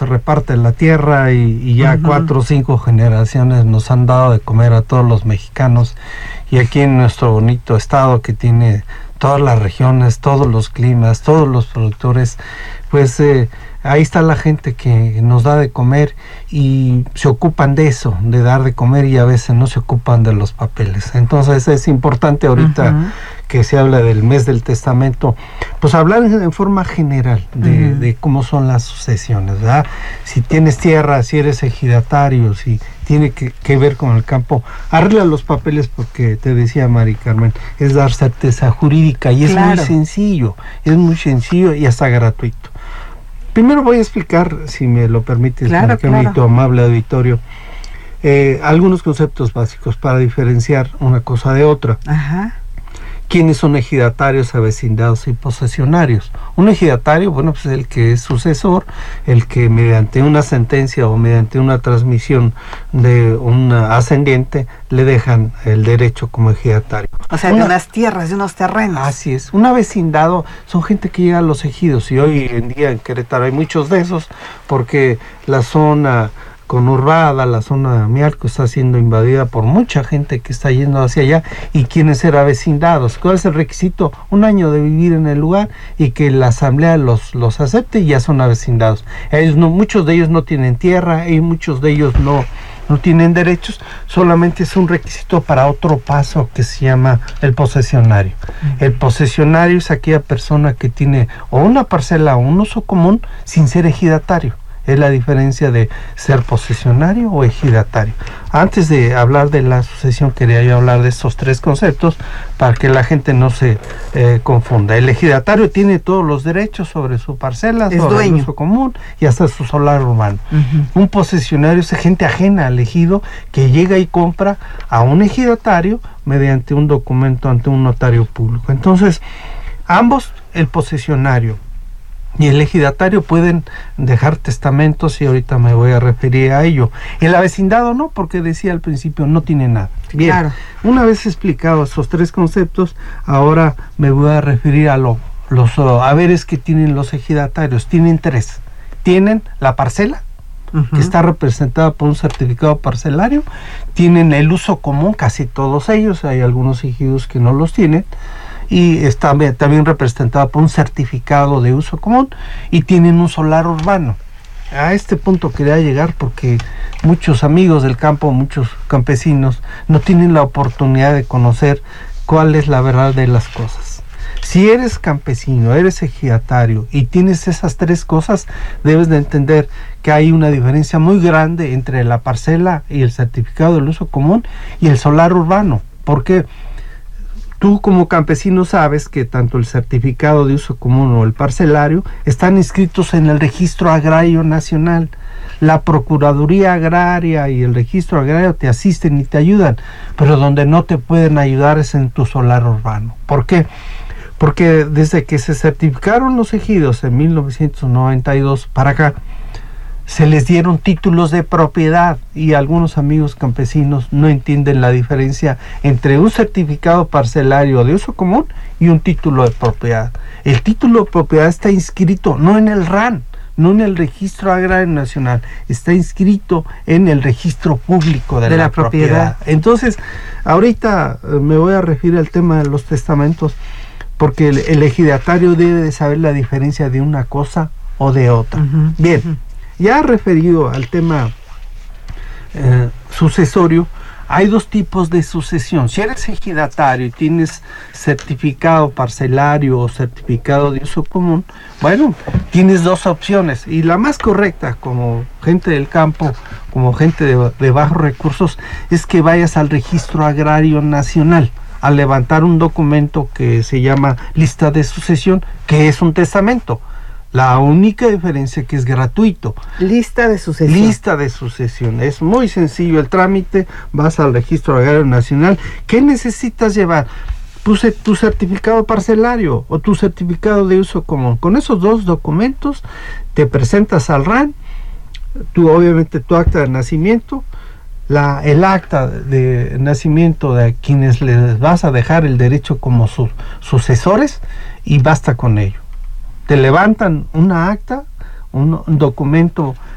reparte la tierra y ya 4 o 5 generaciones nos han dado de comer a todos los mexicanos, y aquí en nuestro bonito estado que tiene todas las regiones, todos los climas, todos los productores, pues ahí está la gente que nos da de comer y se ocupan de eso, de dar de comer, y a veces no se ocupan de los papeles. Entonces es importante ahorita que se habla del mes del testamento, pues hablar en forma general de cómo son las sucesiones, ¿verdad? Si tienes tierra, si eres ejidatario, si tiene que ver con el campo, arregla los papeles, porque te decía Mari Carmen, es dar certeza jurídica y es muy sencillo y hasta gratuito. Primero voy a explicar, si me lo permites, tu amable auditorio, algunos conceptos básicos para diferenciar una cosa de otra. ¿Quiénes son ejidatarios, avecindados y posesionarios? Un ejidatario, bueno, pues el que es sucesor, el que mediante una sentencia o mediante una transmisión de un ascendiente le dejan el derecho como ejidatario. O sea, de unas tierras, de unos terrenos. Así es. Un avecindado son gente que llega a los ejidos, y hoy en día en Querétaro hay muchos de esos, porque la zona conurbada, la zona de Mialco, está siendo invadida por mucha gente que está yendo hacia allá y quieren ser avecindados. ¿Cuál es el requisito? 1 año de vivir en el lugar y que la asamblea los acepte, y ya son avecindados. Muchos de ellos no tienen tierra y muchos de ellos no tienen derechos, solamente es un requisito para otro paso que se llama el posesionario. El posesionario es aquella persona que tiene o una parcela o un uso común sin ser ejidatario. Es la diferencia de ser posesionario o ejidatario. Antes de hablar de la sucesión, quería yo hablar de estos 3 conceptos para que la gente no se confunda. El ejidatario tiene todos los derechos sobre su parcela, sobre el uso común y hasta su solar urbano. Un posesionario es gente ajena al ejido que llega y compra a un ejidatario mediante un documento ante un notario público. Entonces, ambos, el posesionario y el ejidatario, pueden dejar testamentos, y ahorita me voy a referir a ello. El avecindado no, porque decía al principio, no tiene nada. Bien, una vez explicados esos 3 conceptos, ahora me voy a referir a los haberes que tienen los ejidatarios. Tienen 3. Tienen la parcela, que está representada por un certificado parcelario. Tienen el uso común, casi todos ellos, hay algunos ejidos que no los tienen, y está también representada por un certificado de uso común, y tienen un solar urbano. A este punto quería llegar porque muchos amigos del campo, muchos campesinos, no tienen la oportunidad de conocer cuál es la verdad de las cosas. Si eres campesino, eres ejidatario y tienes esas 3 cosas, debes de entender que hay una diferencia muy grande entre la parcela y el certificado del uso común y el solar urbano. ¿Por qué? Tú como campesino sabes que tanto el certificado de uso común o el parcelario están inscritos en el Registro Agrario Nacional. La Procuraduría Agraria y el Registro Agrario te asisten y te ayudan, pero donde no te pueden ayudar es en tu solar urbano. ¿Por qué? Porque desde que se certificaron los ejidos en 1992 para acá, se les dieron títulos de propiedad, y algunos amigos campesinos no entienden la diferencia entre un certificado parcelario de uso común y un título de propiedad. El título de propiedad está inscrito no en el RAN, no en el Registro Agrario Nacional, está inscrito en el registro público de la propiedad. Entonces, ahorita me voy a referir al tema de los testamentos, porque el ejidatario debe de saber la diferencia de una cosa o de otra. Bien. Ya referido al tema sucesorio, hay 2 tipos de sucesión. Si eres ejidatario y tienes certificado parcelario o certificado de uso común, bueno, tienes 2 opciones, y la más correcta como gente del campo, como gente de bajos recursos, es que vayas al Registro Agrario Nacional a levantar un documento que se llama lista de sucesión, que es un testamento. La única diferencia que es gratuito. Lista de sucesión. Lista de sucesión. Es muy sencillo el trámite. Vas al Registro Agrario Nacional. ¿Qué necesitas llevar? Tu certificado parcelario o tu certificado de uso común. Con esos 2 documentos te presentas al RAN. Obviamente tu acta de nacimiento, el acta de nacimiento de quienes les vas a dejar el derecho como sus sucesores, y basta con ello. Te levantan una acta, un documento